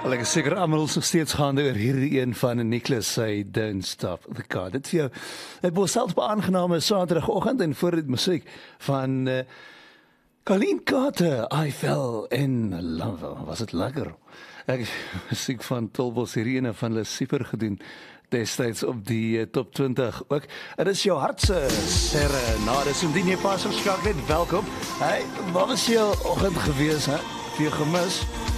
Ek is seker almal is nog steeds gaande oor hierdie een van Nicholas sy Don't Stop the Car. Dit vir jou, het was selfs beaangename Saterdagoggend en voor dit musiek van Colleen Carter, I Fell in Love. Was het lekker? Ek musiek van Tolbos Sirene van Lucifer gedoen destyds op die top 20 ook. En is jou hartse serenade. So indien jy pas verskakel het, welkom. Hey, wat was jou oggend gewees, hè? Heb jy gemis?